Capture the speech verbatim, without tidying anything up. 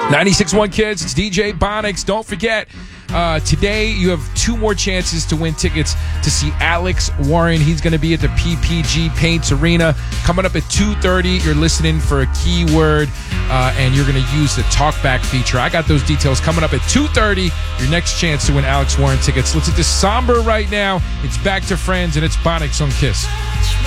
ninety-six point one Kids, it's D J Bonix. Don't forget, uh, today you have two more chances to win tickets to see Alex Warren. He's going to be at the P P G Paints Arena coming up at two thirty. You're listening for a keyword, uh, and you're going to use the talkback feature. I got those details coming up at two thirty. Your next chance to win Alex Warren tickets. Let's hit this somber right now. It's Back to Friends, and it's Bonix on Kiss.